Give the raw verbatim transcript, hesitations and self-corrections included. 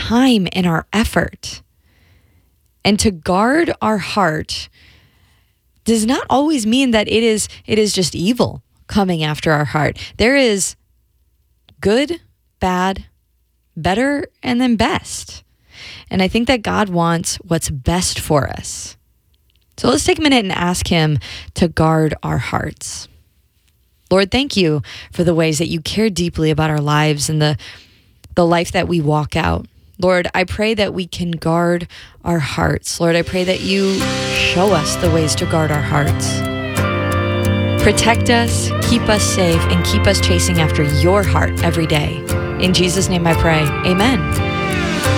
time and our effort. And to guard our heart does not always mean that it is it is just evil coming after our heart. There is good, bad, better, and then best. And I think that God wants what's best for us. So let's take a minute and ask him to guard our hearts. Lord, thank you for the ways that you care deeply about our lives and the, the life that we walk out. Lord, I pray that we can guard our hearts. Lord, I pray that you show us the ways to guard our hearts. Protect us, keep us safe, and keep us chasing after your heart every day. In Jesus' name I pray, amen.